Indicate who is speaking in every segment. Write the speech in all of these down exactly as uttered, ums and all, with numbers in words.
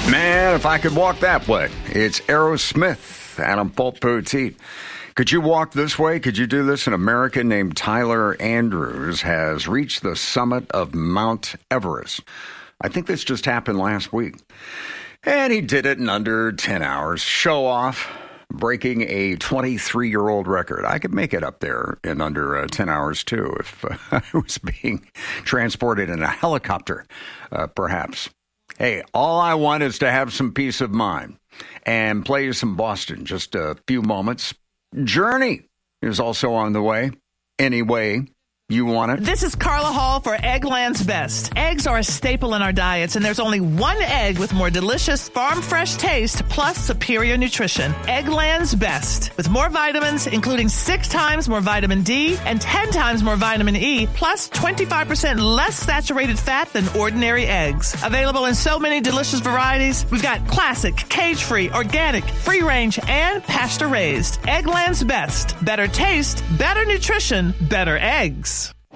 Speaker 1: Man, if I could walk that way. It's Aerosmith, Adam Fulp Poteet. Could you walk this way? Could you do this? An American named Tyler Andrews has reached the summit of Mount Everest. I think this just happened last week. And he did it in under ten hours. Show off, breaking a twenty-three-year-old record. I could make it up there in under uh, ten hours, too, if uh, I was being transported in a helicopter, uh, perhaps. Hey, all I want is to have some peace of mind and play you some Boston. Just a few moments. Journey is also on the way. Anyway, you want it?
Speaker 2: This is Carla Hall for Eggland's Best. Eggs are a staple in our diets, and there's only one egg with more delicious farm-fresh taste plus superior nutrition. Eggland's Best. With more vitamins, including six times more vitamin D and ten times more vitamin E, plus twenty-five percent less saturated fat than ordinary eggs. Available in so many delicious varieties. We've got classic, cage-free, organic, free-range, and pasture-raised. Eggland's Best. Better taste, better nutrition, better eggs.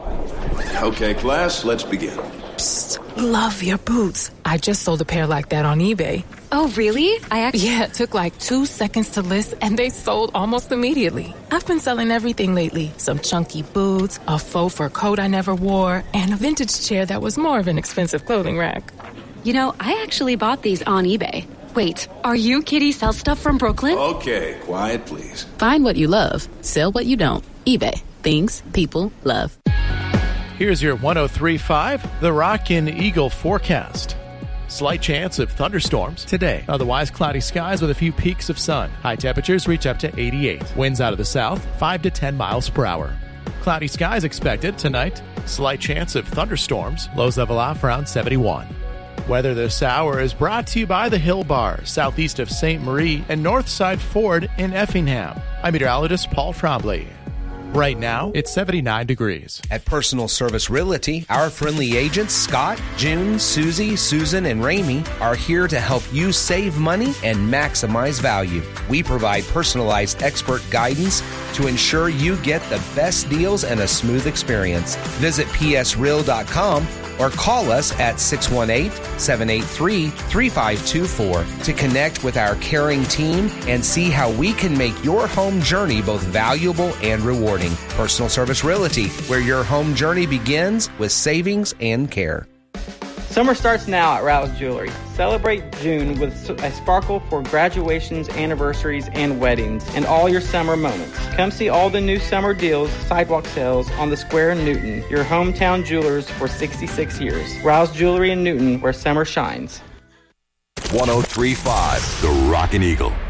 Speaker 3: Okay, class, let's begin.
Speaker 4: Psst, love your boots. I just sold a pair like that on eBay.
Speaker 5: Oh, really? I actually...
Speaker 4: Yeah, it took like two seconds to list, and they sold almost immediately. I've been selling everything lately. Some chunky boots, a faux fur coat I never wore, and a vintage chair that was more of an expensive clothing rack.
Speaker 5: You know, I actually bought these on eBay. Wait, are you Kitty Sell Stuff from Brooklyn?
Speaker 3: Okay, quiet, please.
Speaker 6: Find what you love. Sell what you don't. eBay. Things people love.
Speaker 7: Here's your one oh three point five, The Rockin' Eagle forecast. Slight chance of thunderstorms today. Otherwise, cloudy skies with a few peaks of sun. High temperatures reach up to eighty-eight. Winds out of the south, five to ten miles per hour. Cloudy skies expected tonight. Slight chance of thunderstorms. Lows level off around seventy-one. Weather this hour is brought to you by the Hill Bar, southeast of Saint Marie and Northside Ford in Effingham. I'm meteorologist Paul Trombley. Right now, it's seventy-nine degrees.
Speaker 8: At Personal Service Realty, our friendly agents, Scott, June, Susie, Susan, and Ramey, are here to help you save money and maximize value. We provide personalized expert guidance to ensure you get the best deals and a smooth experience. Visit p s real dot com or call us at six one eight, seven eight three, three five two four to connect with our caring team and see how we can make your home journey both valuable and rewarding. Personal Service Realty, where your home journey begins with savings and care.
Speaker 9: Summer starts now at Rouse Jewelry. Celebrate June with a sparkle for graduations, anniversaries, and weddings, and all your summer moments. Come see all the new summer deals, sidewalk sales on the Square in Newton, your hometown jewelers for sixty-six years. Rouse Jewelry in Newton, where summer shines.
Speaker 10: one oh three point five, The Rockin' Eagle.